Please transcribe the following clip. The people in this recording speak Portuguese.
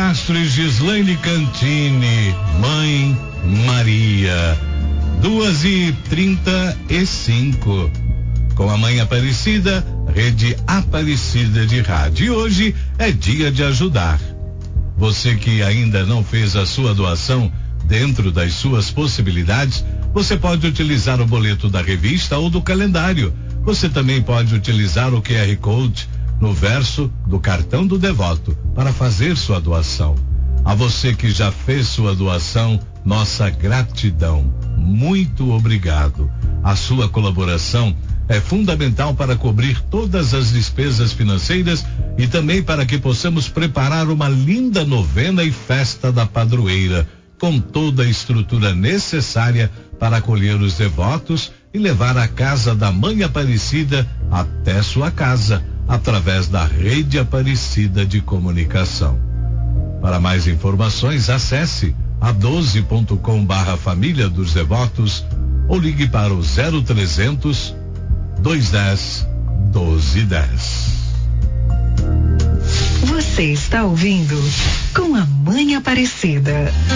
Castro e Gislaine Cantini, Mãe Maria, 2h35. Com a Mãe Aparecida, Rede Aparecida de Rádio. E hoje é dia de ajudar. Você que ainda não fez a sua doação dentro das suas possibilidades, você pode utilizar o boleto da revista ou do calendário. Você também pode utilizar o QR Code no verso do cartão do devoto para fazer sua doação. A você que já fez sua doação, nossa gratidão. Muito obrigado. A sua colaboração é fundamental para cobrir todas as despesas financeiras e também para que possamos preparar uma linda novena e festa da padroeira, com toda a estrutura necessária para acolher os devotos e levar a casa da Mãe Aparecida até sua casa, através da Rede Aparecida de Comunicação. Para mais informações, acesse a12.com/família dos devotos ou ligue para o 0300 210 1210. Você está ouvindo Com a Mãe Aparecida.